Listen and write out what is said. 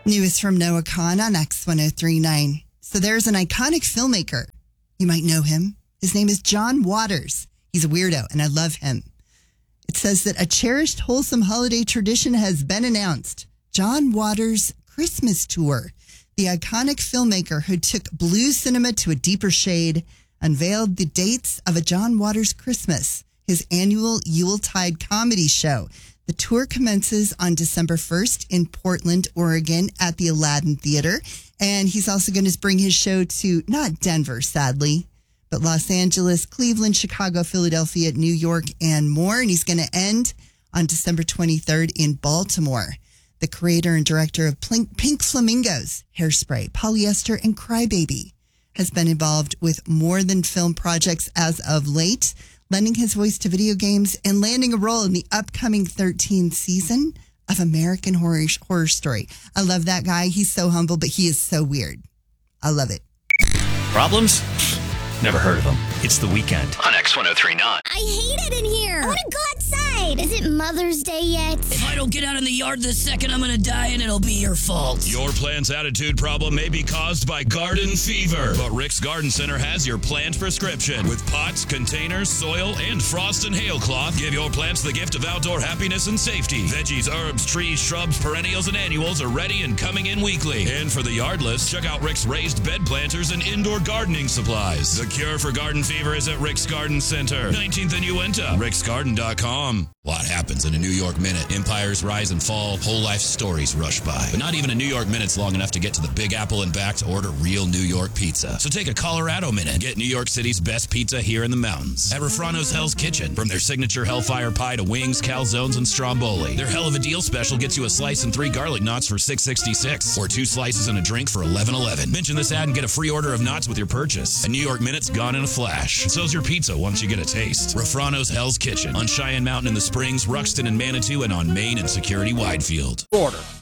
News from Noah Khan on X1039. So there's an iconic filmmaker. You might know him. His name is John Waters. He's a weirdo, and I love him. It says that a cherished, wholesome holiday tradition has been announced. John Waters' Christmas Tour. The iconic filmmaker who took blue cinema to a deeper shade unveiled the dates of a John Waters Christmas, his annual Yuletide comedy show. The tour commences on December 1st in Portland, Oregon at the Aladdin Theater. And he's also going to bring his show to, not Denver, sadly, but Los Angeles, Cleveland, Chicago, Philadelphia, New York, and more. And he's going to end on December 23rd in Baltimore. The creator and director of Pink Flamingos, Hairspray, Polyester, and Crybaby has been involved with more than film projects as of late, lending his voice to video games and landing a role in the upcoming 13th season of American Horror Story. I love that guy. He's so humble, but he is so weird. I love it. Problems? Never heard of them. It's The Weekend on X1039. I hate it in here. I want to go outside. Is it Mother's Day yet? If I don't get out in the yard this second, I'm going to die and it'll be your fault. Your plant's attitude problem may be caused by garden fever, but Rick's Garden Center has your plant prescription. With pots, containers, soil, and frost and hail cloth, give your plants the gift of outdoor happiness and safety. Veggies, herbs, trees, shrubs, perennials, and annuals are ready and coming in weekly. And for the yardless, check out Rick's raised bed planters and indoor gardening supplies. The cure for garden fever is at Rick's Garden Center, 19th and Uinta, ricksgarden.com. A lot happens in a New York minute. Empires rise and fall, whole life stories rush by. But not even a New York minute's long enough to get to the Big Apple and back to order real New York pizza. So take a Colorado minute and get New York City's best pizza here in the mountains. At Refrano's Hell's Kitchen. From their signature Hellfire Pie to wings, calzones, and stromboli. Their hell of a deal special gets you a slice and 3 garlic knots for $6.66. Or 2 slices and a drink for $11.11. Mention this ad and get a free order of knots with your purchase. A New York minute's gone in a flash. And so's your pizza once you get a taste. Refrano's Hell's Kitchen. On Cheyenne Mountain in the Springs, Ruxton and Manitou, and on Main and Security Widefield. Order.